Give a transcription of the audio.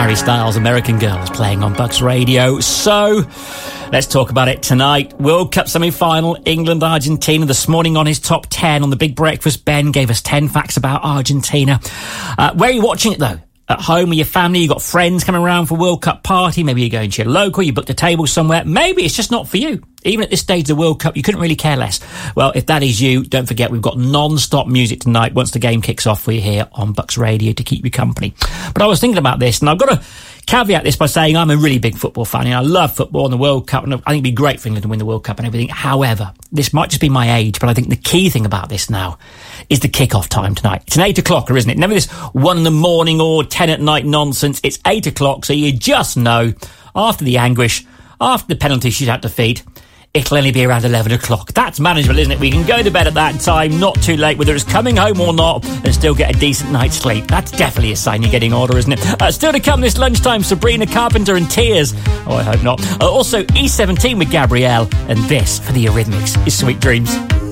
Harry Styles, American Girls, playing on Bucks Radio. So, let's talk about it tonight. World Cup semi-final, England-Argentina. This morning on his top 10 on The Big Breakfast, Ben gave us 10 facts about Argentina. Where are you watching it, though? At home with your family, you got friends coming around for World Cup party, maybe you're going to your local, you booked a table somewhere, maybe it's just not for you. Even at this stage of the World Cup, you couldn't really care less. Well, if that is you, don't forget we've got non-stop music tonight once the game kicks off for you here on Bucks Radio to keep you company. But I was thinking about this, and I've got to caveat this by saying I'm a really big football fan, and I love football and the World Cup, and I think it'd be great for England to win the World Cup and everything. However, this might just be my age, but I think the key thing about this now is the kick-off time tonight. It's an 8 o'clocker, isn't it? Never this 1 in the morning or 10 at night nonsense. It's 8 o'clock, so you just know, after the anguish, after the penalty shootout defeat, it'll only be around 11 o'clock. That's manageable, isn't it? We can go to bed at that time, not too late, whether it's coming home or not, and still get a decent night's sleep. That's definitely a sign you're getting older, isn't it? Still to come this lunchtime, Sabrina Carpenter and Tears. Oh, I hope not. Also, E17 with Gabrielle, and this, for the Eurythmics, is Sweet Dreams.